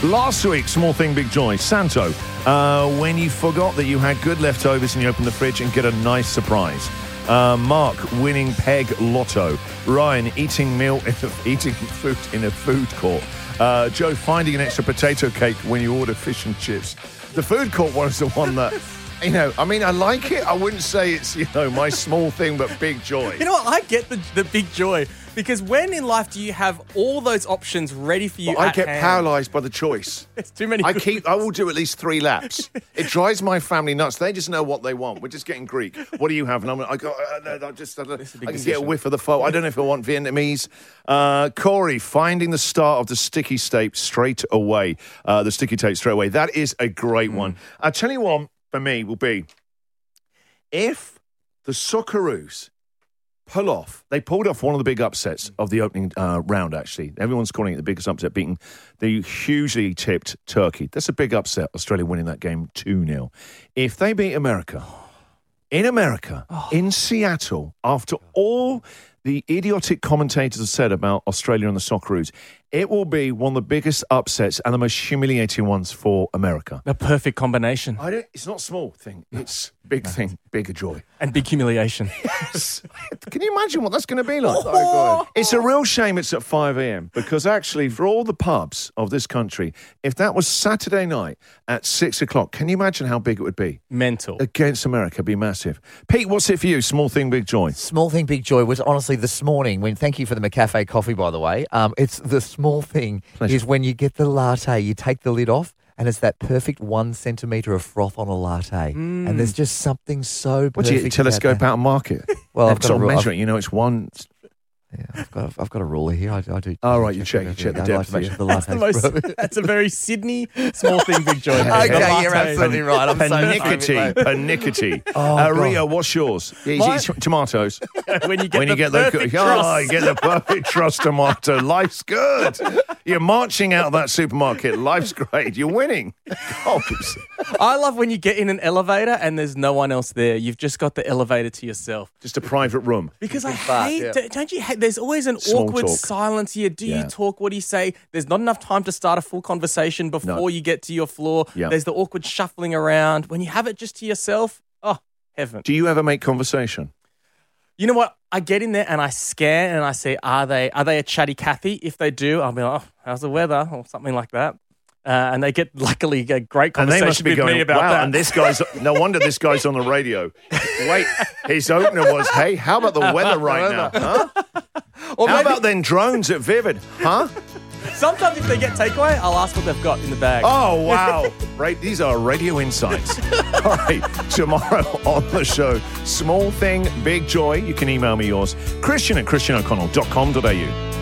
Last week, small thing, big joy. Santo, when you forgot that you had good leftovers and you open the fridge and get a nice surprise. Mark, winning peg lotto. Ryan, eating food in a food court. Joe, finding an extra potato cake when you order fish and chips. The food court one is the one that, I like it. I wouldn't say it's, my small thing, but big joy. You know what? I get the big joy. Because when in life do you have all those options ready for you? I get paralysed by the choice. It's too many. I will do at least 3 laps. It drives my family nuts. They just know what they want. We're just getting Greek. What do you have? And I can get a whiff of the pho. I don't know if I want Vietnamese. Corey, finding the start of the sticky tape straight away. That is a great one. I'll tell you what, for me, will be if the Socceroos they pulled off one of the big upsets of the opening round, actually. Everyone's calling it the biggest upset, beating the hugely tipped Turkey. That's a big upset, Australia winning that game 2-0. If they beat America, in Seattle, after all the idiotic commentators have said about Australia and the Socceroos, it will be one of the biggest upsets and the most humiliating ones for America. A perfect combination. It's not small thing. It's big thing, bigger joy. And big humiliation. Yes. Can you imagine what that's going to be like? Oh, it's a real shame it's at 5 a.m. because actually for all the pubs of this country, if that was Saturday night at 6 o'clock, can you imagine how big it would be? Mental. Against America, it'd be massive. Pete, what's it for you? Small thing, big joy. Small thing, big joy was honestly this morning thank you for the McCafe coffee, by the way. It's the small thing is when you get the latte, you take the lid off, and it's that perfect 1 centimetre of froth on a latte. And there's just something so perfect. What do you telescope out and mark it? Well, I've got to measure it. It's one. Yeah, I've got a ruler here. I do. All right, you check the depth. Like to make sure the latte. That's a very Sydney small thing, big joy. Okay, you're absolutely right. I'm Panickety. Rio, what's yours? Tomatoes. When you get the perfect you get the perfect truss tomato. Life's good. You're marching out of that supermarket. Life's great. You're winning. I love when you get in an elevator and there's no one else there. You've just got the elevator to yourself. Just a private room. Because I hate, don't you hate, there's always an Small awkward talk. silence here. Do you talk? What do you say? There's not enough time to start a full conversation before you get to your floor. Yeah. There's the awkward shuffling around. When you have it just to yourself, oh, heaven. Do you ever make conversation? You know what? I get in there and I scan and I say, are they a chatty Cathy? If they do, I'll be like, oh, how's the weather? Or something like that. And they get, luckily, a great conversation and they must be with going, me about that. And this guy's, no wonder this guy's on the radio. Wait, his opener was, hey, how about the weather right now? Huh? Or how maybe, about then drones at Vivid? Huh? Sometimes if they get takeaway, I'll ask what they've got in the bag. Oh, wow. Right, these are radio insights. All right, tomorrow on the show, small thing, big joy. You can email me yours, Christian@christianoconnell.com.au.